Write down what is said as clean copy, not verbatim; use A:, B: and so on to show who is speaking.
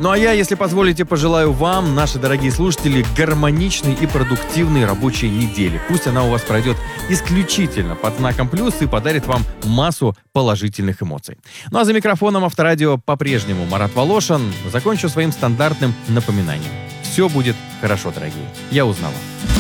A: Ну а я, если позволите, пожелаю вам, наши дорогие слушатели, гармоничной и продуктивной рабочей недели. Пусть она у вас пройдет исключительно под знаком плюс и подарит вам массу положительных эмоций. Ну а за микрофоном Авторадио по-прежнему Марат Волошин. Закончу своим стандартным напоминанием. Все будет хорошо, дорогие. Я узнала.